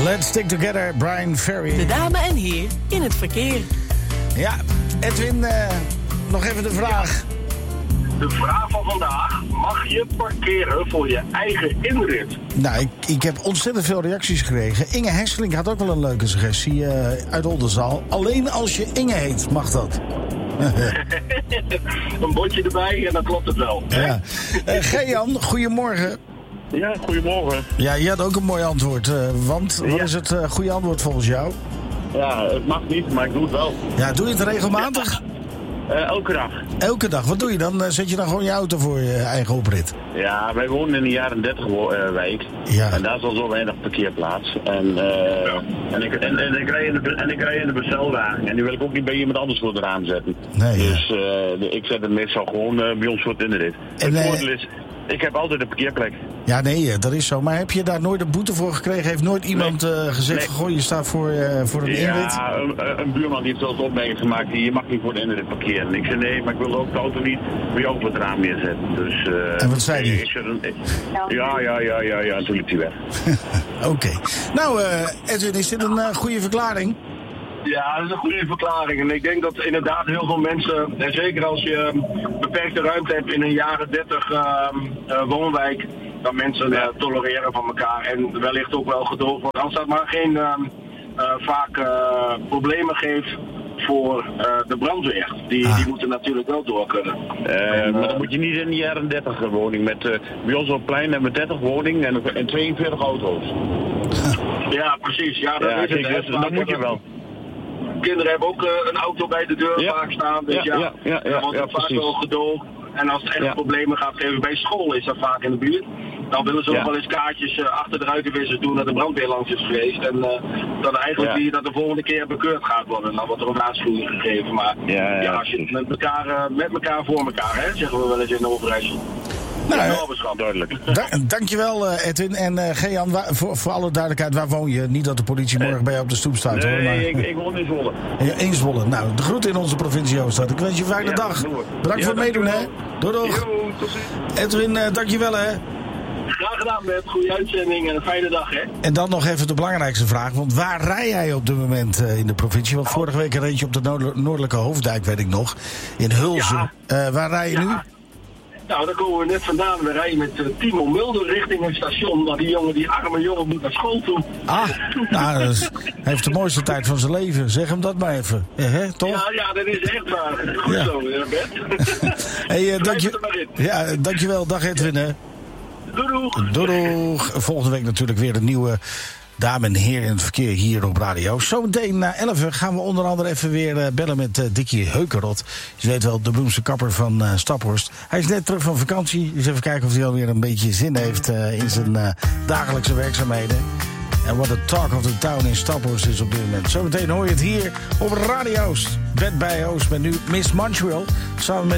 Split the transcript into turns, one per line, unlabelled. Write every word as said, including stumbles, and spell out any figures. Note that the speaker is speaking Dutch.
Let's Stick Together, Brian Ferry.
De dame en heer in het verkeer.
Ja, Edwin, uh, nog even de vraag.
De vraag van vandaag: mag je parkeren voor je eigen inrit?
Nou, ik, ik heb ontzettend veel reacties gekregen. Inge Hesselink had ook wel een leuke suggestie uh, uit Oldenzaal. Alleen als je Inge heet, mag dat.
Een bordje erbij en dan klopt het wel.
Ja. Uh, Gejan, goedemorgen.
Ja, goedemorgen.
Ja, je had ook een mooi antwoord. Uh, want wat
ja.
is het uh, goede antwoord volgens jou?
Ja, het mag niet, maar ik doe het wel.
Ja, doe je het regelmatig?
Uh, elke dag.
Elke dag? Wat doe je dan? Uh, zet je dan gewoon je auto voor je eigen oprit?
Ja, wij wonen in de jaren dertig uh, wijk.
Ja.
En daar is al zo weinig parkeerplaats. En, uh, en, ik, en, en, ik rij in de, en ik rij in de bestelwagen. En die wil ik ook niet bij iemand anders voor de raam zetten.
Nee, ja.
Dus uh, de, ik zet het meestal gewoon uh, bij ons voor het in de rit.
En,
het
uh,
voordeel is, ik heb altijd een parkeerplek.
Ja, nee, dat is zo. Maar heb je daar nooit een boete voor gekregen? Heeft nooit iemand
nee.
uh, gezegd
nee.
van, goh, je staat voor, uh, voor een
ja,
inrit?
Ja, een, een buurman die heeft zelfs opmerking gemaakt, je mag niet voor de inrit parkeren. Ik zei nee, maar ik wil ook de auto niet bij jou voor het raam neerzetten. Dus, uh,
en wat zei hij?
Ja, ja, ja, ja, ja, toen liep hij weg.
Oké. Okay. Nou, uh, Edwin, is dit een uh, goede verklaring?
Ja, dat is een goede verklaring. En ik denk dat inderdaad heel veel mensen, en zeker als je beperkte ruimte hebt in een jaren dertig uh, uh, woonwijk, dat mensen uh, tolereren van elkaar en wellicht ook wel geduld wordt. Als dat maar geen uh, uh, vaak uh, problemen geeft voor uh, de brandweer. Die,
ah.
die moeten natuurlijk wel door kunnen.
Uh, en, maar dan moet je niet in de jaren dertig woning. Met, uh, bij ons op het plein hebben we dertig woningen en, en tweeënveertig auto's.
Ja, precies. Ja, dat
ja,
is
kijk,
het.
Dus, dan moet je wel.
Kinderen hebben ook uh, een auto bij de deur
ja.
vaak staan. Dus
ja,
ja,
ja, ja, ja,
dan wordt het
ja,
vaak
precies.
wel geduld. En als het echt
ja.
problemen gaat geven bij school, is dat vaak in de buurt. Dan willen ze
ja.
ook wel eens kaartjes uh, achter de ruitenwissers doen dat de brandweer langs is geweest. En uh, dat eigenlijk
ja.
die, dat de volgende keer bekeurd gaat worden. Dan wordt er een waarschuwing gegeven. Maar
ja, ja,
ja, als je het met elkaar, uh, met elkaar voor elkaar, hè, zeggen we wel eens in de Overijssel.
Nou,
ja,
duidelijk.
Da- dankjewel uh, Edwin. En uh, Gejan, waar, voor, voor alle duidelijkheid, waar woon je? Niet dat de politie morgen uh, bij je op de stoep staat.
Nee,
hoor, maar...
ik, ik woon in Zwolle.
Ja, in Zwolle. Nou, de groeten in onze provincie Hoofdstad. Ik wens je een fijne
ja,
dag.
Door.
Bedankt
ja,
voor het meedoen, hè. Doei, doeg.
Yo, tot ziens.
Edwin, uh, dankjewel, hè.
Graag gedaan, met goede uitzending en een fijne dag, hè.
En dan nog even de belangrijkste vraag. Want waar rij jij op dit moment uh, in de provincie? Want vorige week reed je op de noord- noordelijke Hoofddijk, weet ik nog. In Hulzen. Ja. Uh, waar rij je ja. nu?
Nou, daar komen we net vandaan. We rijden met uh, Timo Mulder richting het station. Want die jongen, die arme jongen, moet naar school toe.
Ah, nou, dat is, hij heeft de mooiste tijd van zijn leven. Zeg hem dat maar even. Ja, hè, toch?
Ja, ja, dat is echt waar. Goed ja. zo, Bert.
Hey, uh, dank je, ja, dankjewel. Dag Edwin, hè.
Doei doeg.
Doei doeg. Volgende week natuurlijk weer een nieuwe dame en heren in het verkeer hier op radio. Zometeen na elf gaan we onder andere even weer uh, bellen met uh, Dickie Heukerot. Je weet wel, de beroemdste kapper van uh, Staphorst. Hij is net terug van vakantie. Dus even kijken of hij alweer een beetje zin heeft uh, in zijn uh, dagelijkse werkzaamheden. En wat de talk of the town in Staphorst is op dit moment. Zometeen hoor je het hier op Radio Oost. Bed bij Oost met nu Miss Montreal. Samen met